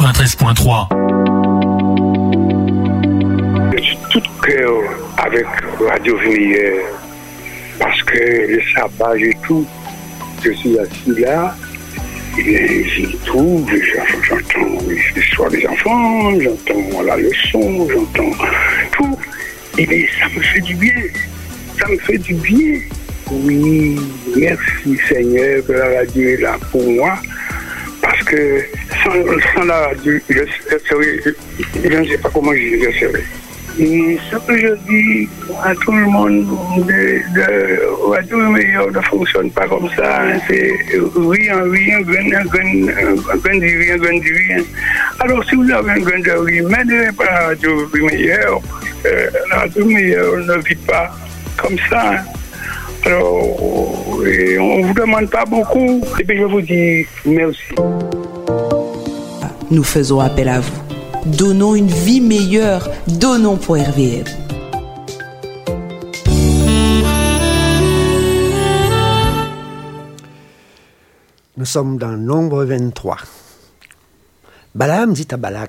93.3. Je suis tout cœur avec Radio Vinière parce que le sabbat et tout, je suis assis là, et j'y trouve, j'entends l'histoire des enfants, j'entends la leçon, j'entends tout, et ça me fait du bien, ça me fait du bien. Oui, merci Seigneur que la radio est là pour moi, parce que sans la radio, je ne sais pas comment je serais. Et ce que je dis à tout le monde, Radio Meilleur ne fonctionne pas comme ça. Hein, c'est rien, grain de rien. Alors si vous avez un grain de rien, n'aidez pas la Radio Meilleur, parce que la Radio Meilleur ne vit pas comme ça. Hein. Alors, on ne vous demande pas beaucoup, et puis je vous dis merci. Nous faisons appel à vous. Donnons une vie meilleure. Donnons pour RVM. Nous sommes dans Nombre 23. Balaam dit à Balak,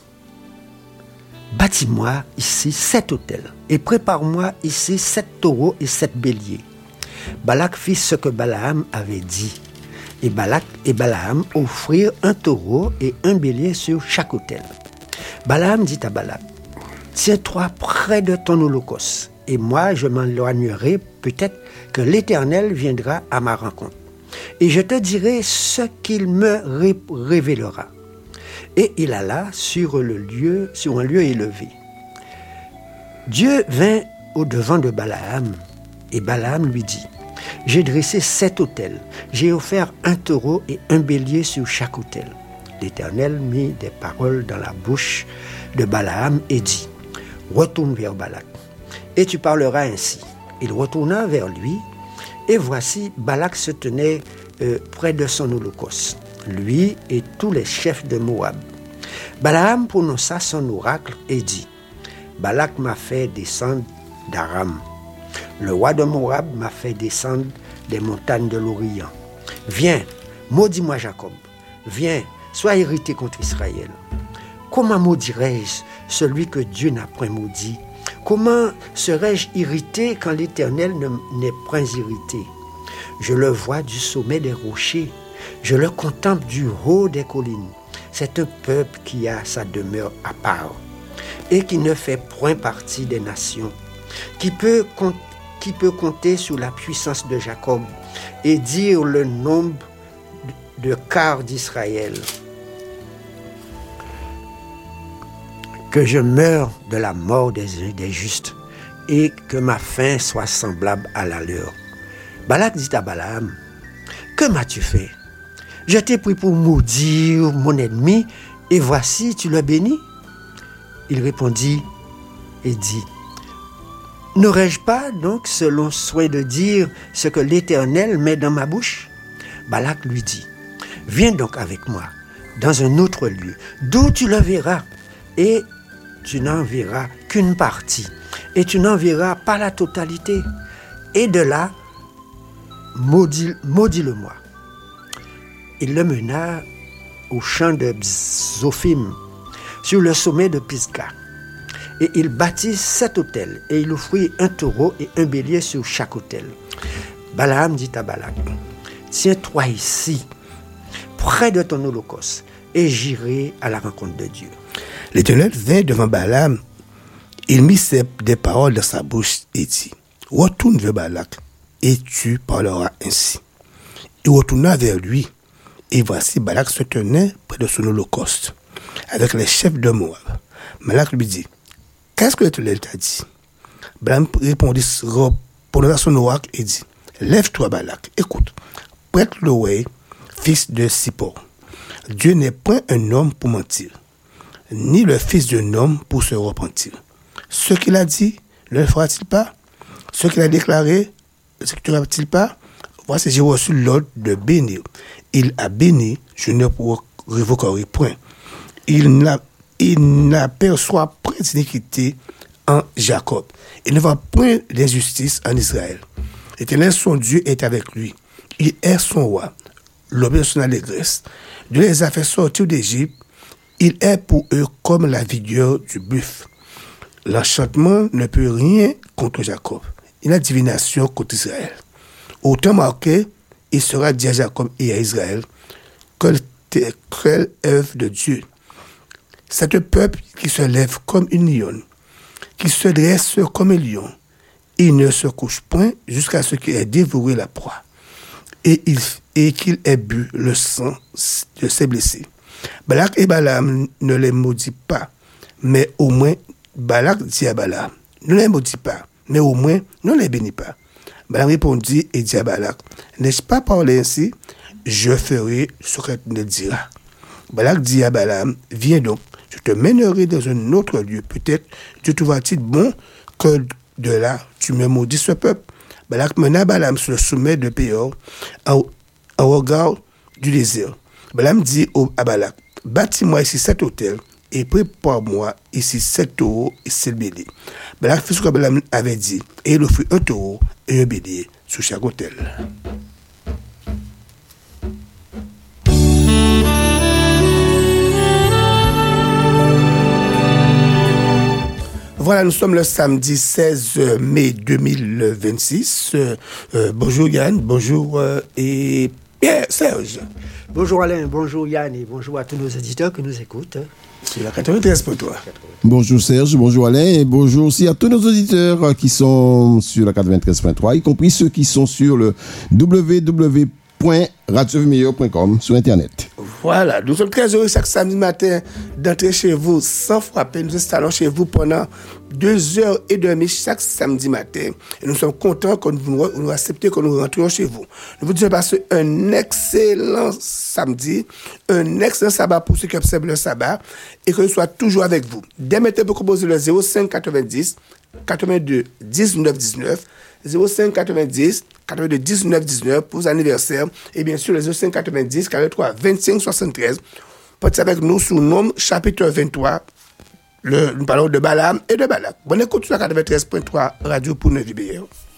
bâtis-moi ici 7 autels et prépare-moi ici 7 taureaux et 7 béliers. Balak fit ce que Balaam avait dit. Et Balak et Balaam offrirent un taureau et un bélier sur chaque autel. Balaam dit à Balak, tiens-toi près de ton holocauste, et moi je m'éloignerai, peut-être que l'Éternel viendra à ma rencontre. Et je te dirai ce qu'il me révélera. Et il alla sur un lieu élevé. Dieu vint au-devant de Balaam, et Balaam lui dit, j'ai dressé 7 autels, j'ai offert un taureau et un bélier sur chaque autel. L'Éternel mit des paroles dans la bouche de Balaam et dit, retourne vers Balak, et tu parleras ainsi. Il retourna vers lui, et voici, Balak se tenait près de son holocauste, lui et tous les chefs de Moab. Balaam prononça son oracle et dit, Balak m'a fait descendre d'Aram. Le roi de Moab m'a fait descendre des montagnes de l'Orient. Viens, maudis-moi Jacob. Viens, sois irrité contre Israël. Comment maudirais-je celui que Dieu n'a point maudit? Comment serais-je irrité quand l'Éternel n'est point irrité? Je le vois du sommet des rochers, je le contemple du haut des collines. C'est un peuple qui a sa demeure à part et qui ne fait point partie des nations, qui peut compter sur la puissance de Jacob et dire le nombre de quart d'Israël. Que je meure de la mort des justes et que ma fin soit semblable à la leur. Balak dit à Balaam, que m'as-tu fait? Je t'ai pris pour maudire mon ennemi et voici tu le bénis. Il répondit et dit, n'aurais-je pas donc selon soin de dire ce que l'Éternel met dans ma bouche? Balak lui dit, viens donc avec moi dans un autre lieu, d'où tu le verras, et tu n'en verras qu'une partie, et tu n'en verras pas la totalité. Et de là, maudis-le-moi. Il le mena au champ de Zophim, sur le sommet de Pisga. Et il bâtit 7 autels, et il offrit un taureau et un bélier sur chaque autel. Balaam dit à Balak, tiens-toi ici, près de ton holocauste, et j'irai à la rencontre de Dieu. L'Éternel vint devant Balaam, il mit des paroles dans sa bouche et dit, retourne vers Balak, et tu parleras ainsi. Il retourna vers lui, et voici Balak se tenait près de son holocauste, avec les chefs de Moab. Balak lui dit, qu'est-ce que l'Éternel t'a dit? Balaam répondit à son oracle et dit, lève-toi Balak, écoute, prête l'oreille, fils de Sippor. Dieu n'est point un homme pour mentir, ni le fils d'un homme pour se repentir. Ce qu'il a dit, ne le fera-t-il pas? Ce qu'il a déclaré, ne l'exécutera-t-il pas? Voici, j'ai reçu l'ordre de bénir. Il a béni, je ne révoquerai point. Il n'aperçoit point d'iniquité en Jacob. Il ne voit point d'injustice en Israël. L'Éternel, son Dieu, est avec lui. Il est son roi, l'objet de son allégresse. Dieu les a fait sortir d'Égypte Il est pour eux comme la vigueur du buffle. L'enchantement ne peut rien contre Jacob. Et la divination contre Israël. Au temps marqué, il sera dit à Jacob et à Israël, quelle œuvre de Dieu. C'est un peuple qui se lève comme une lionne, qui se dresse comme un lion. Il ne se couche point jusqu'à ce qu'il ait dévoré la proie et qu'il ait bu le sang de ses blessés. Balak et Balaam ne les maudit pas, mais au moins Balak dit à Balaam, ne les maudit pas, mais au moins ne les bénis pas. Balaam répondit et dit à Balak, n'ai-je pas parlé ainsi? Je ferai ce que tu me diras. Balak dit à Balaam, viens donc, je te mènerai dans un autre lieu. Peut-être Dieu trouvera-t-il bon que de là, tu me maudis ce peuple. Balak mena Balaam sur le sommet de Péor, au regard du désert. Balaam dit à Balak, bâtis-moi ici 7 autels et prépare-moi ici 7 taureaux et 7 béliers. Balak fit ce que Balaam avait dit, et il offrit un taureau et un bélier sur chaque autel. Voilà, nous sommes le samedi 16 mai 2026. Bonjour Yann, bonjour et Pierre Serge. Bonjour Alain, bonjour Yann et bonjour à tous nos auditeurs qui nous écoutent. C'est la 93.3. Bonjour Serge, bonjour Alain et bonjour aussi à tous nos auditeurs qui sont sur la 93.3, y compris ceux qui sont sur le www.radiovimeo.com sur Internet. Voilà, nous sommes très heureux chaque samedi matin d'entrer chez vous sans frapper. Nous installons chez vous pendant 2h30 chaque samedi matin. Et nous sommes contents que nous acceptez que nous rentrions chez vous. Nous vous disons passer un excellent samedi, un excellent sabbat pour ceux qui observent le sabbat et que nous soyons toujours avec vous. Dès maintenant, vous composez le 05 90 82 19 19. 05 90 82 19 19 pour vos anniversaires et bien sûr le 05 90 43 25 73. Partez avec nous sous Nom chapitre 23. Nous parlons de Balaam et de Balak. Bonne écoute sur la 93.3 Radio pour Neuville-Bélier.